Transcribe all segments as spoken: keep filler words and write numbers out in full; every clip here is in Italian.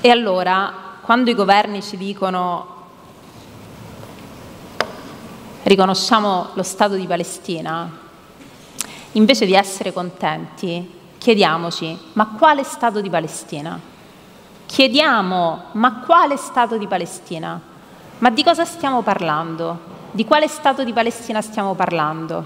E allora, quando i governi ci dicono riconosciamo lo Stato di Palestina, invece di essere contenti, chiediamoci, ma quale Stato di Palestina? Chiediamo, ma quale Stato di Palestina? Ma di cosa stiamo parlando? Di quale Stato di Palestina stiamo parlando?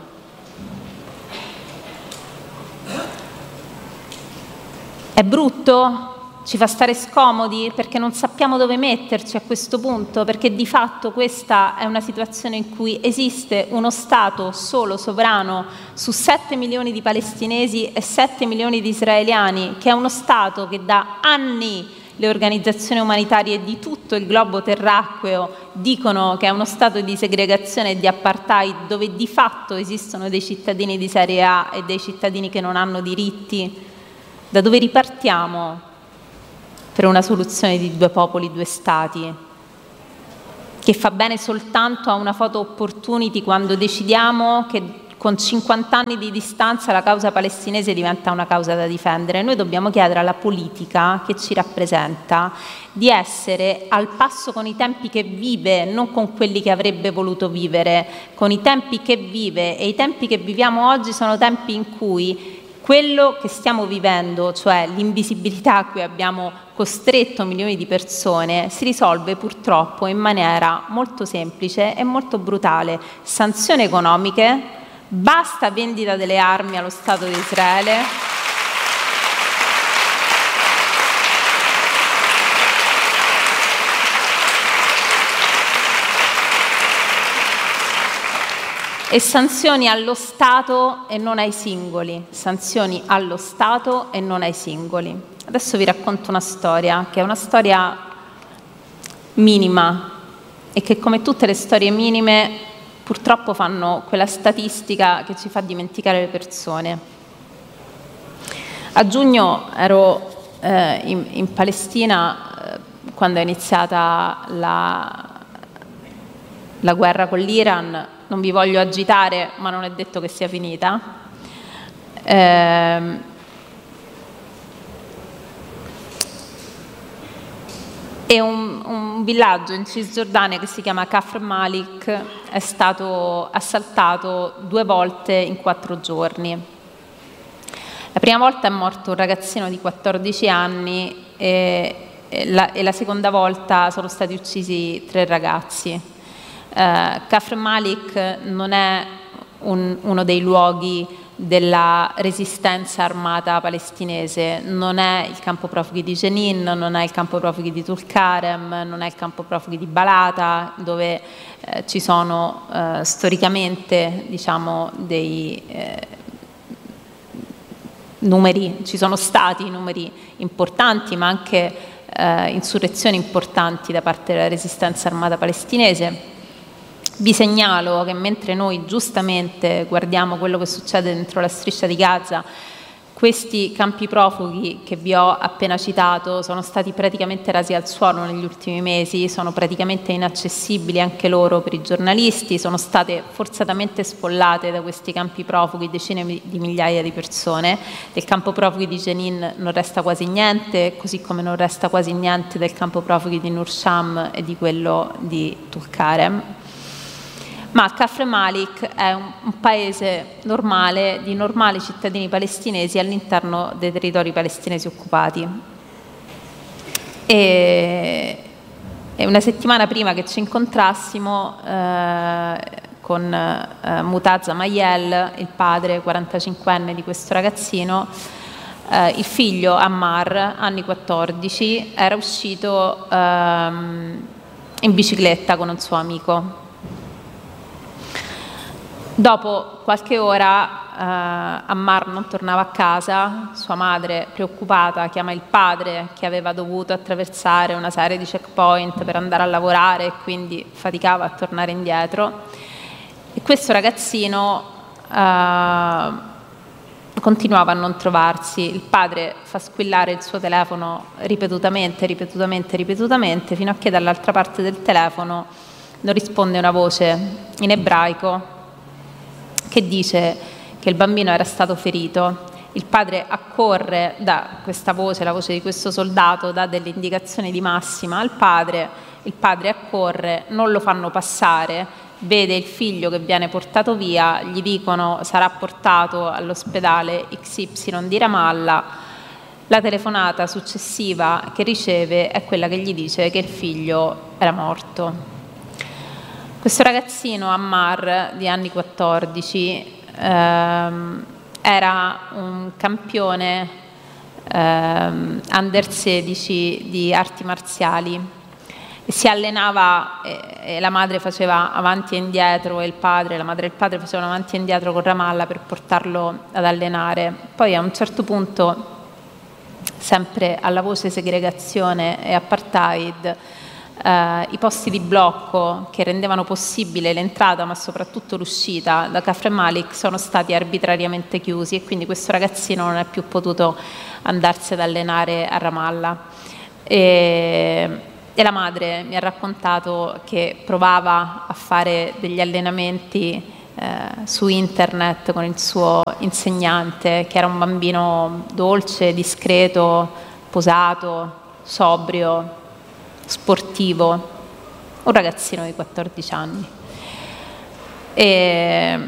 È brutto? Ci fa stare scomodi perché non sappiamo dove metterci a questo punto, perché di fatto questa è una situazione in cui esiste uno Stato solo, sovrano, su sette milioni di palestinesi e sette milioni di israeliani, che è uno Stato che da anni le organizzazioni umanitarie di tutto il globo terracqueo dicono che è uno Stato di segregazione e di apartheid, dove di fatto esistono dei cittadini di serie A e dei cittadini che non hanno diritti. Da dove ripartiamo per una soluzione di due popoli, due stati, che fa bene soltanto a una photo opportunity quando decidiamo che con cinquanta anni di distanza la causa palestinese diventa una causa da difendere? Noi dobbiamo chiedere alla politica che ci rappresenta di essere al passo con i tempi che vive, non con quelli che avrebbe voluto vivere, con i tempi che vive, e i tempi che viviamo oggi sono tempi in cui quello che stiamo vivendo, cioè l'invisibilità a cui abbiamo costretto milioni di persone, si risolve purtroppo in maniera molto semplice e molto brutale. Sanzioni economiche, basta vendita delle armi allo Stato di Israele, e sanzioni allo Stato e non ai singoli, sanzioni allo Stato e non ai singoli. Adesso vi racconto una storia, che è una storia minima e che, come tutte le storie minime, purtroppo fanno quella statistica che ci fa dimenticare le persone. A giugno ero eh, in, in Palestina eh, quando è iniziata la, la guerra con l'Iran. Non vi voglio agitare, ma non è detto che sia finita. Eh, e un, un villaggio in Cisgiordania che si chiama Kafr Malik è stato assaltato due volte in quattro giorni. La prima volta è morto un ragazzino di quattordici anni e, e, la, e la seconda volta sono stati uccisi tre ragazzi. Uh, Kafr Malik non è un, uno dei luoghi della resistenza armata palestinese, non è il campo profughi di Jenin, non è il campo profughi di Tulkarem, non è il campo profughi di Balata, dove eh, ci sono eh, storicamente, diciamo, dei eh, numeri, ci sono stati numeri importanti, ma anche eh, insurrezioni importanti da parte della resistenza armata palestinese. Vi segnalo che mentre noi giustamente guardiamo quello che succede dentro la striscia di Gaza, questi campi profughi che vi ho appena citato sono stati praticamente rasi al suolo negli ultimi mesi, sono praticamente inaccessibili anche loro per i giornalisti, sono state forzatamente sfollate da questi campi profughi decine di migliaia di persone. Del campo profughi di Jenin non resta quasi niente, così come non resta quasi niente del campo profughi di Nur Sham e di quello di Tulkarem. Ma Kafr Malik è un, un paese normale, di normali cittadini palestinesi all'interno dei territori palestinesi occupati. E, e una settimana prima che ci incontrassimo eh, con eh, Mutazza Mayel, il padre quarantacinquenne di questo ragazzino, eh, il figlio Ammar, anni quattordici, era uscito ehm, in bicicletta con un suo amico. Dopo qualche ora eh, Ammar non tornava a casa, sua madre, preoccupata, chiama il padre che aveva dovuto attraversare una serie di checkpoint per andare a lavorare e quindi faticava a tornare indietro. E questo ragazzino eh, continuava a non trovarsi. Il padre fa squillare il suo telefono ripetutamente, ripetutamente, ripetutamente, fino a che dall'altra parte del telefono non risponde una voce in ebraico che dice che il bambino era stato ferito il padre accorre, da questa voce, la voce di questo soldato, dà delle indicazioni di massima al padre, il padre accorre, non lo fanno passare, vede il figlio che viene portato via, gli dicono sarà portato all'ospedale X Y di Ramallah. La telefonata successiva che riceve è quella che gli dice che il figlio era morto. Questo ragazzino, Ammar, di anni quattordici, ehm, era un campione ehm, under sedici di arti marziali e si allenava, e, e la madre faceva avanti e indietro, e il padre, la madre e il padre facevano avanti e indietro con Ramallah per portarlo ad allenare. Poi a un certo punto, sempre alla voce segregazione e apartheid, eh, i posti di blocco che rendevano possibile l'entrata ma soprattutto l'uscita da Kafr Malik sono stati arbitrariamente chiusi, e quindi questo ragazzino non è più potuto andarsi ad allenare a Ramallah. E, e la madre mi ha raccontato che provava a fare degli allenamenti Eh, su internet con il suo insegnante, che era un bambino dolce, discreto, posato, sobrio, sportivo, un ragazzino di quattordici anni. E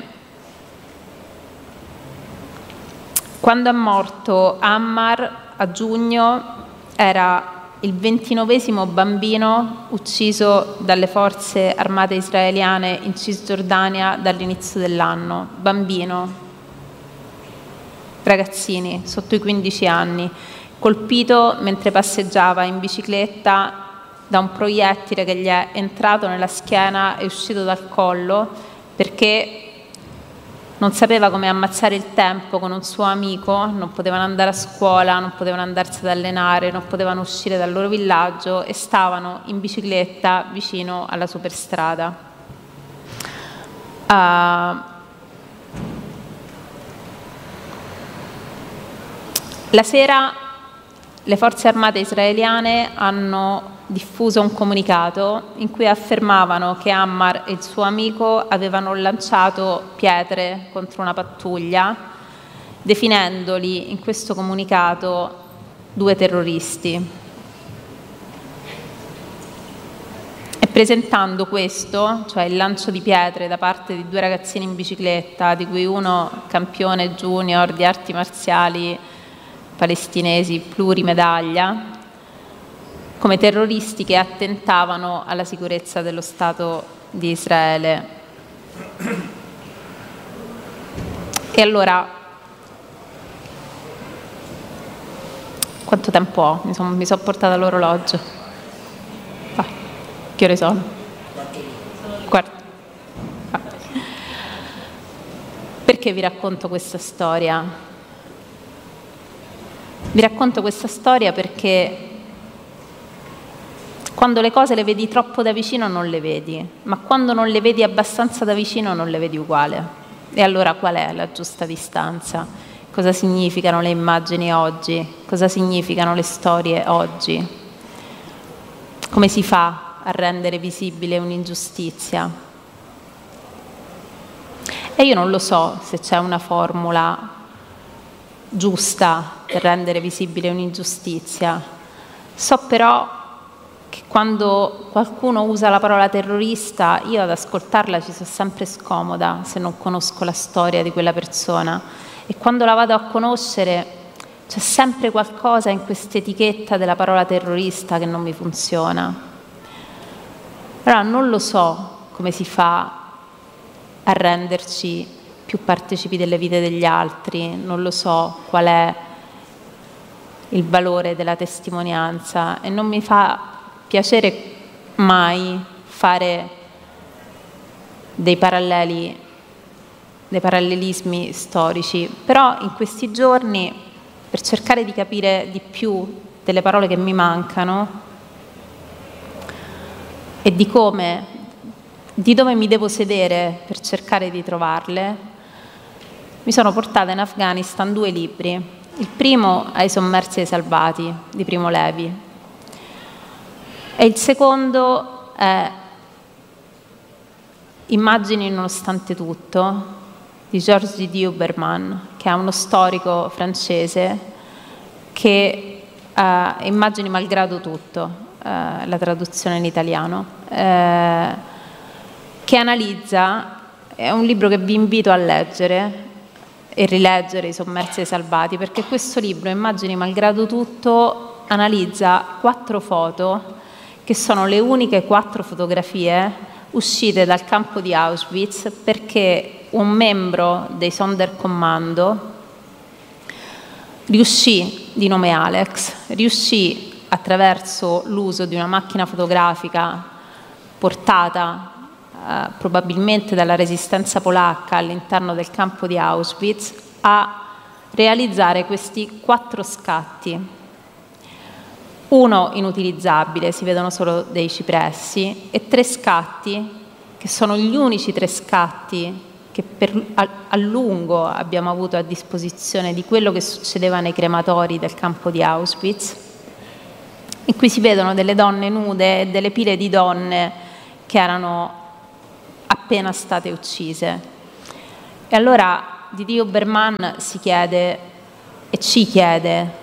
quando è morto Ammar, a giugno, era il ventinovesimo bambino ucciso dalle forze armate israeliane in Cisgiordania dall'inizio dell'anno. Bambino, ragazzini sotto i quindici anni, colpito mentre passeggiava in bicicletta da un proiettile che gli è entrato nella schiena e uscito dal collo perché non sapeva come ammazzare il tempo con un suo amico, non potevano andare a scuola, non potevano andarsi ad allenare, non potevano uscire dal loro villaggio e stavano in bicicletta vicino alla superstrada. Uh, la sera le forze armate israeliane hanno diffuso un comunicato in cui affermavano che Ammar e il suo amico avevano lanciato pietre contro una pattuglia, definendoli in questo comunicato due terroristi. E presentando questo, cioè il lancio di pietre da parte di due ragazzini in bicicletta, di cui uno campione junior di arti marziali palestinesi plurimedaglia, come terroristi che attentavano alla sicurezza dello Stato di Israele. E allora, quanto tempo ho? Mi sono son portata l'orologio. Ah, che ore sono? Quarto. Ah. Perché vi racconto questa storia? Vi racconto questa storia perché quando le cose le vedi troppo da vicino non le vedi, ma quando non le vedi abbastanza da vicino non le vedi uguale. E allora qual è la giusta distanza? Cosa significano le immagini oggi? Cosa significano le storie oggi? Come si fa a rendere visibile un'ingiustizia? E io non lo so se c'è una formula giusta per rendere visibile un'ingiustizia. So però che quando qualcuno usa la parola terrorista, io ad ascoltarla ci sono sempre scomoda se non conosco la storia di quella persona, e quando la vado a conoscere c'è sempre qualcosa in questa etichetta della parola terrorista che non mi funziona. Allora non lo so come si fa a renderci più partecipi delle vite degli altri, non lo so qual è il valore della testimonianza, e non mi fa piacere mai fare dei paralleli, dei parallelismi storici, però in questi giorni, per cercare di capire di più delle parole che mi mancano e di come, di dove mi devo sedere per cercare di trovarle, mi sono portata in Afghanistan due libri. Il primo, Ai sommersi e ai salvati, di Primo Levi, e il secondo è Immagini nonostante tutto, di Georges Didier Huberman, che è uno storico francese che eh, immagini malgrado tutto, eh, la traduzione in italiano, eh, che analizza, è un libro che vi invito a leggere e rileggere, I sommersi e i salvati, perché questo libro, Immagini malgrado tutto, analizza quattro foto che sono le uniche quattro fotografie uscite dal campo di Auschwitz, perché un membro dei Sonderkommando riuscì, di nome Alex, riuscì attraverso l'uso di una macchina fotografica portata eh, probabilmente dalla resistenza polacca all'interno del campo di Auschwitz a realizzare questi quattro scatti. Uno inutilizzabile, si vedono solo dei cipressi, e tre scatti che sono gli unici tre scatti che per, a, a lungo abbiamo avuto a disposizione di quello che succedeva nei crematori del campo di Auschwitz, in cui si vedono delle donne nude e delle pile di donne che erano appena state uccise. E allora Didier Huberman si chiede e ci chiede: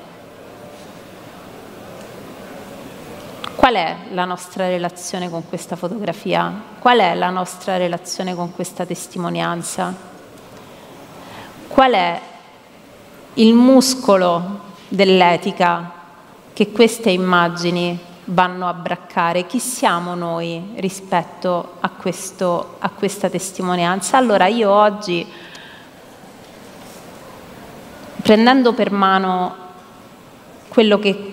qual è la nostra relazione con questa fotografia? Qual è la nostra relazione con questa testimonianza? Qual è il muscolo dell'etica che queste immagini vanno a braccare? Chi siamo noi rispetto a, questo, a questa testimonianza? Allora io oggi, prendendo per mano quello che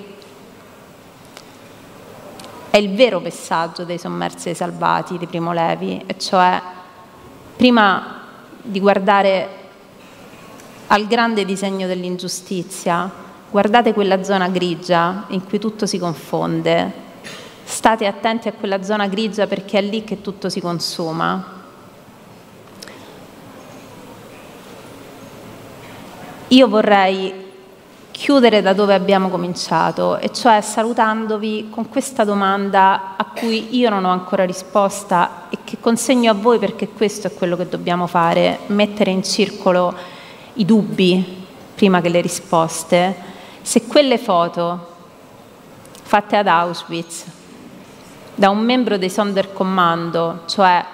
è il vero messaggio dei sommersi e salvati di Primo Levi, e cioè, prima di guardare al grande disegno dell'ingiustizia, guardate quella zona grigia in cui tutto si confonde. State attenti a quella zona grigia, perché è lì che tutto si consuma. Io vorrei chiudere da dove abbiamo cominciato, e cioè salutandovi con questa domanda a cui io non ho ancora risposta e che consegno a voi, perché questo è quello che dobbiamo fare: mettere in circolo i dubbi prima che le risposte. Se quelle foto fatte ad Auschwitz da un membro dei Sonderkommando, cioè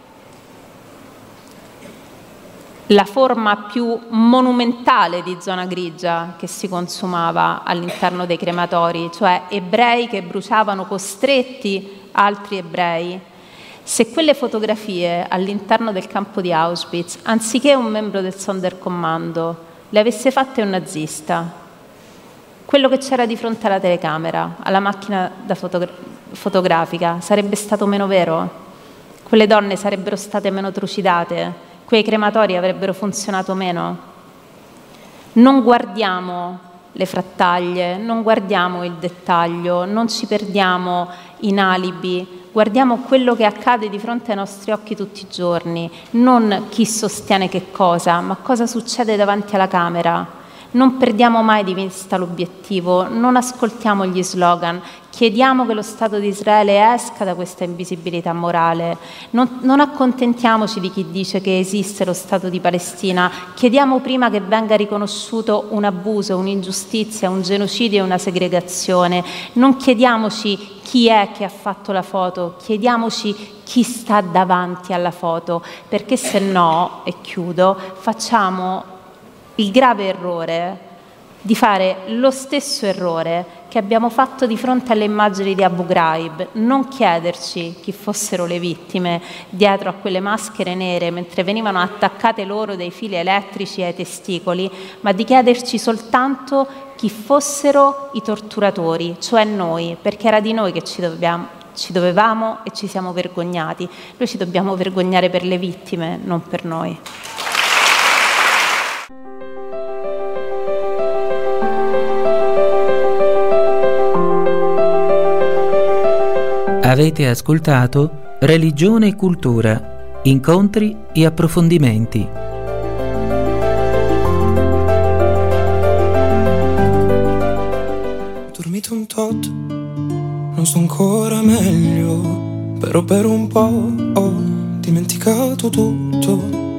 la forma più monumentale di zona grigia che si consumava all'interno dei crematori, cioè ebrei che bruciavano costretti altri ebrei, se quelle fotografie all'interno del campo di Auschwitz, anziché un membro del Sonderkommando, le avesse fatte un nazista, quello che c'era di fronte alla telecamera, alla macchina da fotogra- fotografica, sarebbe stato meno vero? Quelle donne sarebbero state meno trucidate? Quei crematori avrebbero funzionato meno? Non guardiamo le frattaglie, non guardiamo il dettaglio, non ci perdiamo in alibi, guardiamo quello che accade di fronte ai nostri occhi tutti i giorni, non chi sostiene che cosa, ma cosa succede davanti alla camera. Non perdiamo mai di vista l'obiettivo, non ascoltiamo gli slogan, chiediamo che lo Stato di Israele esca da questa invisibilità morale, non, non accontentiamoci di chi dice che esiste lo Stato di Palestina, chiediamo prima che venga riconosciuto un abuso, un'ingiustizia, un genocidio e una segregazione, non chiediamoci chi è che ha fatto la foto, chiediamoci chi sta davanti alla foto, perché se no, e chiudo, facciamo il grave errore di fare lo stesso errore che abbiamo fatto di fronte alle immagini di Abu Ghraib, non chiederci chi fossero le vittime dietro a quelle maschere nere mentre venivano attaccate loro dei fili elettrici ai testicoli, ma di chiederci soltanto chi fossero i torturatori, cioè noi, perché era di noi che ci dobbiamo, ci dovevamo e ci siamo vergognati. Noi ci dobbiamo vergognare per le vittime, non per noi. Avete ascoltato Religione e Cultura, incontri e approfondimenti. Ho dormito un tot, non sto ancora meglio, però per un po' ho dimenticato tutto.